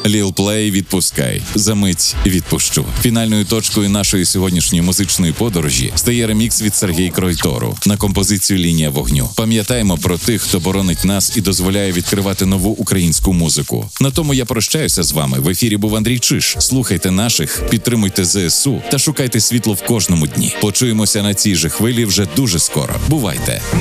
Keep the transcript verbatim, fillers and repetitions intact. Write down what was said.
Lil Play «Відпускай». Замить відпущу. Фінальною точкою нашої сьогоднішньої музичної подорожі стає ремікс від Сергія Кройтору на композицію «Лінія вогню». Пам'ятаємо про тих, хто боронить нас і дозволяє відкривати нову українську музику. На тому я прощаюся з вами. В ефірі був Андрій Чиш. Слухайте наших, підтримуйте ЗСУ та шукайте світло в кожному дні. Почуємося на цій же хвилі вже дуже скоро. Бувайте!